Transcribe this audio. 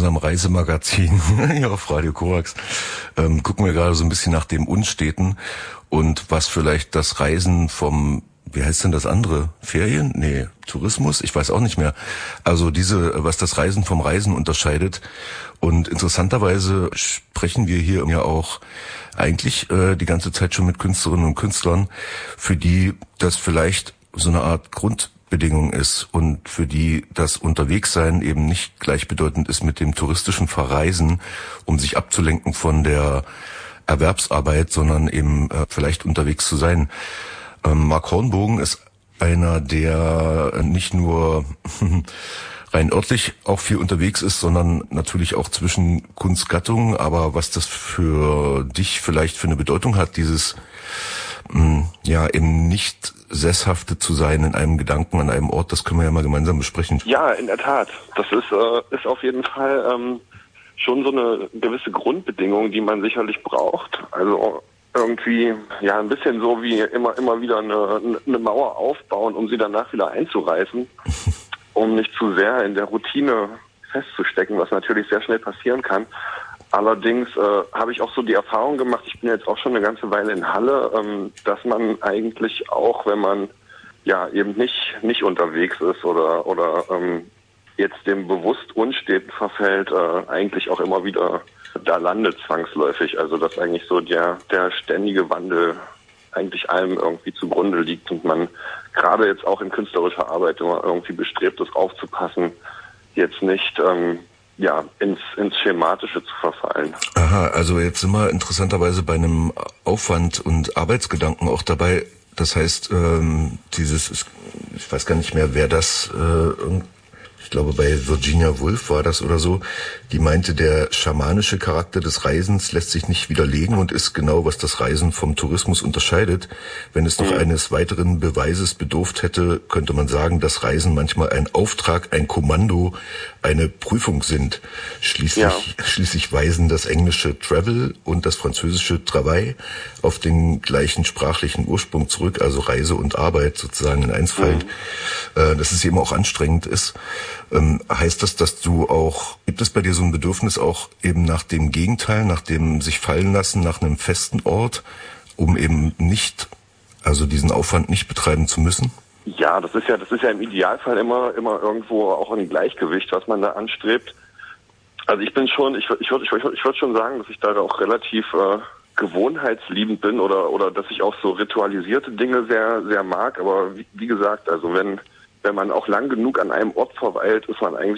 unserem Reisemagazin hier auf Radio Korax gucken wir gerade so ein bisschen nach dem Unsteten und was vielleicht das Reisen vom, wie heißt denn das andere? Ferien? Nee, Tourismus? Ich weiß auch nicht mehr. Also was das Reisen vom Reisen unterscheidet. Und interessanterweise sprechen wir hier ja auch eigentlich die ganze Zeit schon mit Künstlerinnen und Künstlern, für die das vielleicht so eine Art Grundbedingung ist und für die das Unterwegssein eben nicht gleichbedeutend ist mit dem touristischen Verreisen, um sich abzulenken von der Erwerbsarbeit, sondern eben vielleicht unterwegs zu sein. Mark Hornbogen ist einer, der nicht nur rein örtlich auch viel unterwegs ist, sondern natürlich auch zwischen Kunstgattungen. Aber was das für dich vielleicht für eine Bedeutung hat, dieses eben nicht Sesshafte zu sein in einem Gedanken an einem Ort, das können wir ja mal gemeinsam besprechen. Ja, in der Tat. Das ist auf jeden Fall schon so eine gewisse Grundbedingung, die man sicherlich braucht. Also irgendwie ja ein bisschen so wie immer wieder eine Mauer aufbauen, um sie danach wieder einzureißen, um nicht zu sehr in der Routine festzustecken, was natürlich sehr schnell passieren kann. Allerdings habe ich auch so die Erfahrung gemacht, ich bin jetzt auch schon eine ganze Weile in Halle, dass man eigentlich auch, wenn man ja eben nicht unterwegs ist oder jetzt dem bewusst Unsteten verfällt, eigentlich auch immer wieder da landet zwangsläufig. Also dass eigentlich so der ständige Wandel eigentlich allem irgendwie zugrunde liegt und man gerade jetzt auch in künstlerischer Arbeit immer irgendwie bestrebt ist aufzupassen, jetzt nicht ins Schematische zu verfallen. Aha, also jetzt sind wir interessanterweise bei einem Aufwand und Arbeitsgedanken auch dabei. Das heißt, ich weiß gar nicht mehr, wer das, ich glaube bei Virginia Woolf war das oder so, die meinte, der schamanische Charakter des Reisens lässt sich nicht widerlegen und ist genau, was das Reisen vom Tourismus unterscheidet. Wenn es noch eines weiteren Beweises bedurft hätte, könnte man sagen, dass Reisen manchmal ein Auftrag, ein Kommando, eine Prüfung sind. Schließlich weisen das englische Travel und das französische Travail auf den gleichen sprachlichen Ursprung zurück, also Reise und Arbeit sozusagen in eins fallen. Dass es eben auch anstrengend ist. Heißt das, dass gibt es bei dir so ein Bedürfnis auch eben nach dem Gegenteil, nach dem sich fallen lassen, nach einem festen Ort, um eben nicht, also diesen Aufwand nicht betreiben zu müssen? Ja, das ist ja im Idealfall immer irgendwo auch ein Gleichgewicht, was man da anstrebt. Also ich würde schon sagen, dass ich da auch relativ gewohnheitsliebend bin oder dass ich auch so ritualisierte Dinge sehr, sehr mag. Aber wie gesagt, also wenn man auch lang genug an einem Ort verweilt, ist man eigentlich